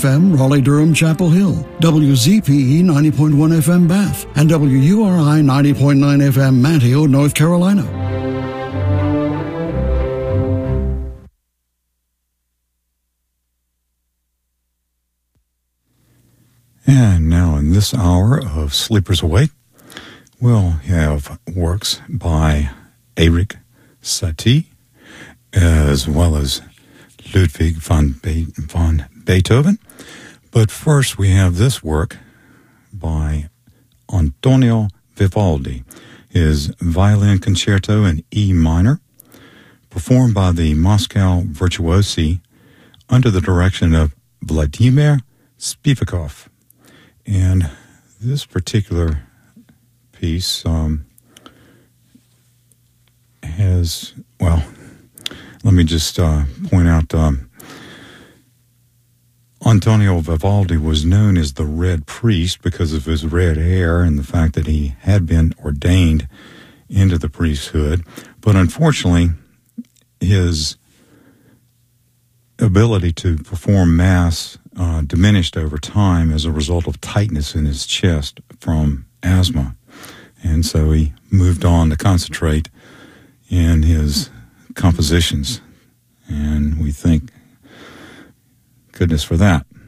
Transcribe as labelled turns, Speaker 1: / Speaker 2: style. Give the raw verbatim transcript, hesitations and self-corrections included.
Speaker 1: F M Raleigh Durham Chapel Hill, W Z P E ninety point one F M Bath, and W U R I ninety point nine F M Manteo, North Carolina.
Speaker 2: And now in this hour of Sleepers Awake, we'll have works by Erik Satie, as well as Ludwig van, Be- van Beethoven. But first we have this work by Antonio Vivaldi, his Violin Concerto in E minor, performed by the Moscow Virtuosi under the direction of Vladimir Spivakov. And this particular piece um, has, well, let me just uh, point out, um, Antonio Vivaldi was known as the Red Priest because of his red hair and the fact that he had been ordained into the priesthood. But unfortunately, his ability to perform Mass uh, diminished over time as a result of tightness in his chest from asthma. And so he moved on to concentrate in his compositions. And we thank goodness for that.